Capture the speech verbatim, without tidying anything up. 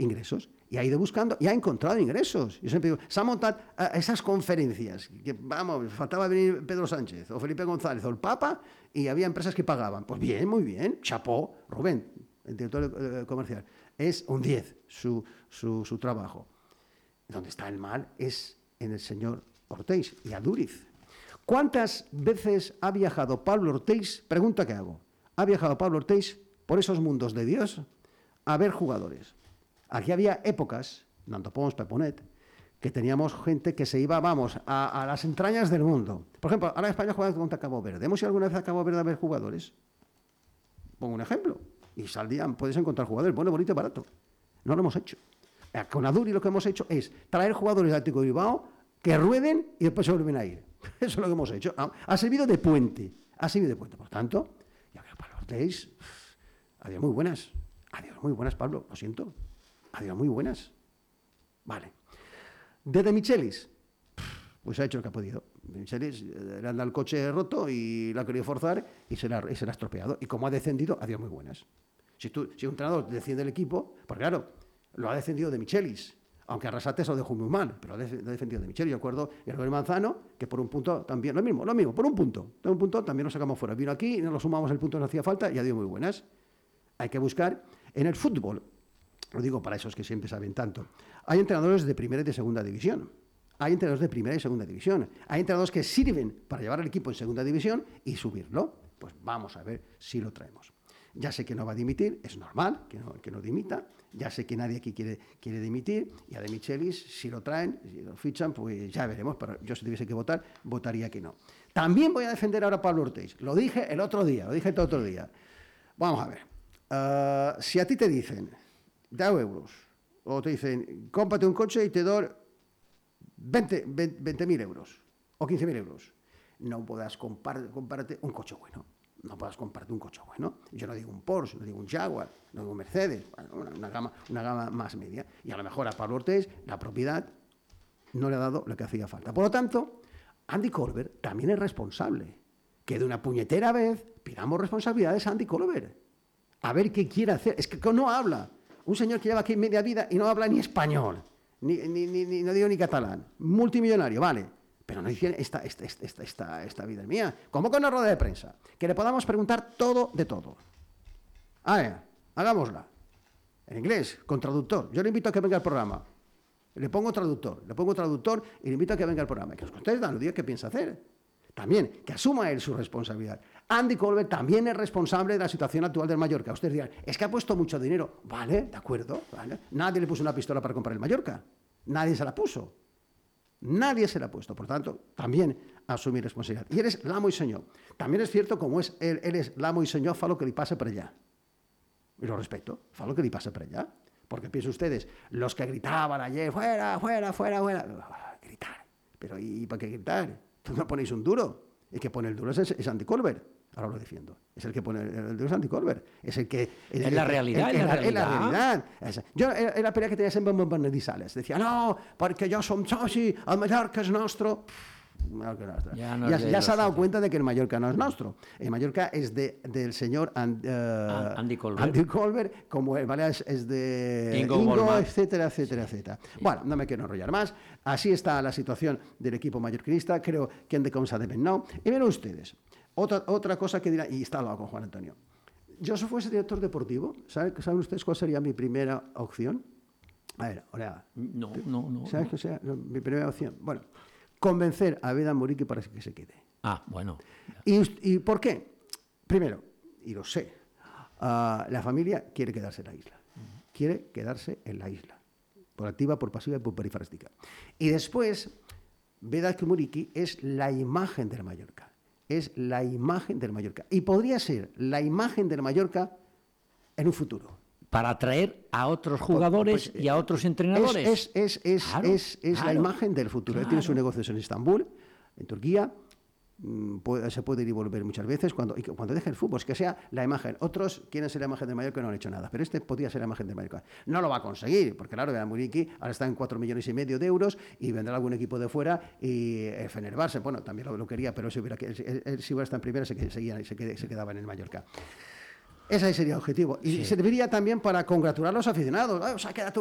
ingresos. Y ha ido buscando y ha encontrado ingresos. Yo siempre digo, se han montado uh, esas conferencias, que vamos, faltaba venir Pedro Sánchez o Felipe González o el Papa y había empresas que pagaban. Pues bien, muy bien, chapó, Rubén, el director uh, comercial. Es un diez su, su, su trabajo. Donde está el mal es en el señor Ortiz y Adúriz. ¿Cuántas veces ha viajado Pablo Ortiz? Pregunta que hago. ¿Ha viajado Pablo Ortiz por esos mundos de Dios a ver jugadores? Aquí había épocas, Nando Pons, Peponet, que teníamos gente que se iba, vamos, a, a las entrañas del mundo. Por ejemplo, ahora España juega contra Cabo Verde. ¿Hemos ido alguna vez a Cabo Verde a ver jugadores? Pongo un ejemplo. Y saldrían, puedes encontrar jugadores, bueno, bonito y barato. No lo hemos hecho. Con Aduri lo que hemos hecho es traer jugadores de Atlético de Bilbao que rueden y después se vuelven a ir. Eso es lo que hemos hecho. Ha, ha servido de puente. Ha servido de puente. Por tanto, ya que Pablo Ortiz, adiós muy buenas. Adiós muy buenas, Pablo. Lo siento. Adiós muy buenas. Vale. De De Michelis, pues ha hecho lo que ha podido. De Michelis le anda el coche roto y lo ha querido forzar y se la, y se la ha estropeado. Y como ha descendido, adiós muy buenas. Si, tú, si un entrenador desciende el equipo, pues claro, lo ha defendido De Michelis. Aunque Arrasate se lo dejó muy mal, pero lo ha defendido De Michelis. Yo acuerdo el Manzano, que por un punto también, lo mismo, lo mismo, por un punto. Por un punto también nos sacamos fuera. Vino aquí, nos lo sumamos el punto que nos hacía falta y adiós muy buenas. Hay que buscar en el fútbol. Lo digo para esos que siempre saben tanto. Hay entrenadores de primera y de segunda división. Hay entrenadores de primera y segunda división. Hay entrenadores que sirven para llevar al equipo en segunda división y subirlo. Pues vamos a ver si lo traemos. Ya sé que no va a dimitir, es normal que no, que no dimita. Ya sé que nadie aquí quiere, quiere dimitir. Y a De Michelis, si lo traen, si lo fichan, pues ya veremos. Pero yo si tuviese que votar, votaría que no. También voy a defender ahora a Pablo Ortiz. Lo dije el otro día, lo dije el otro día. Vamos a ver. Uh, si a ti te dicen diez euros, o te dicen, cómprate un coche y te doy veinte mil euros, o quince mil euros, no puedas comprar, comprarte un coche bueno. No puedas comprarte un coche bueno. Yo no digo un Porsche, no digo un Jaguar, no digo un Mercedes, bueno, una, una, gama, una gama más media. Y a lo mejor a Pablo Ortiz la propiedad no le ha dado lo que hacía falta. Por lo tanto, Andy Colbert también es responsable. Que de una puñetera vez pidamos responsabilidades a Andy Colbert. A ver qué quiere hacer. Es que no habla. Un señor que lleva aquí media vida y no habla ni español, ni, ni, ni, ni no digo ni catalán. Multimillonario, vale. Pero no dice esta, esta, esta, esta, esta vida es mía. Como con una rueda de prensa. Que le podamos preguntar todo de todo. A ver, hagámosla. En inglés, con traductor. Yo le invito a que venga al programa. Le pongo traductor. Le pongo traductor y le invito a que venga al programa. Que os conteste, no diga qué piensa hacer. También, que asuma él su responsabilidad. Andy Colbert también es responsable de la situación actual del Mallorca. Ustedes dirán, es que ha puesto mucho dinero. Vale, de acuerdo. Vale. Nadie le puso una pistola para comprar el Mallorca. Nadie se la puso. Nadie se la ha puesto, por tanto, también asumir responsabilidad. Y eres l'amo y señor. También es cierto, como es él, él es l'amo y señor, fa lo que le pase per allá. Y lo respeto, fa lo que le pase per allá. Porque piensen ustedes, los que gritaban ayer, fuera, fuera, fuera, fuera, gritar. Pero ¿y para qué gritar? Pues no ponéis un duro. El que pone el duro es, es Andy Colbert. Ahora lo defiendo. Es el que pone el duro, es Andy Colbert. Es el que... El, en la realidad, el, el, en la el, realidad. En la realidad. Yo, en la pelea que tenía sempre amb Bernardí Sales, decía, no, perquè jo som soci, el Mallorca és nostre. Mallorca nostre. Ya, no ya, es de ya se ha dado los... cuenta de que el Mallorca no es nuestro. El Mallorca es de, del señor And, uh, Andy Colbert. Andy Colbert, como el Baleares es de Ingo, Ingo etcétera, etcétera, etcétera. Sí. Bueno, no me quiero enrollar más. Así está la situación del equipo mallorquinista. Creo que en de Consa deben no. Y miren ustedes, otra, otra cosa que dirán, y está hablado con Juan Antonio. Yo si fuese director deportivo, ¿saben, ¿saben ustedes cuál sería mi primera opción? A ver, ahora. No, no, no. ¿Sabes qué sea mi primera opción? Bueno, convencer a Vedan Muriqui para que se quede. Ah, bueno. ¿Y, ¿Y por qué? Primero, y lo sé, uh, la familia quiere quedarse en la isla. Uh-huh. Quiere quedarse en la isla. Por activa, por pasiva y por perifrástica. Y después, Vedan Muriqui es la imagen del Mallorca. Es la imagen del Mallorca. Y podría ser la imagen del Mallorca en un futuro. Para atraer a otros jugadores pues, pues, y a otros entrenadores. Es, es, es, es, claro, es, es claro, la imagen del futuro. Claro. Él tiene sus negocios en Estambul, en Turquía. Puede, se puede ir y volver muchas veces cuando, y cuando deje el fútbol, es que sea la imagen. Otros quieren ser la imagen del Mallorca y no han hecho nada, pero este podría ser la imagen del Mallorca. No lo va a conseguir, porque claro, Vedan Muriqui ahora está en cuatro millones y medio de euros y vendrá algún equipo de fuera y el Fenerbahce, bueno, también lo, lo quería, pero si hubiera, él, él, si hubiera estado en primera se, seguía, se, qued, se quedaba en el Mallorca. Ese sería el objetivo. Y sí. Serviría también para congratular a los aficionados. Oh, se ha quedado